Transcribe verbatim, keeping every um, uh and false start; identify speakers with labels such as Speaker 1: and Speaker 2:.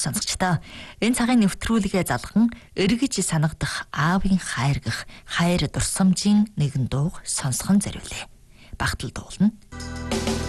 Speaker 1: Сонсогчдоо энэ цагийн нэвтрүүлгээ залган эргэж санагдах аавын хайргах хайр дурсамжийн нэгэн дууг сонсгон зориулъя. Багтал дуулна.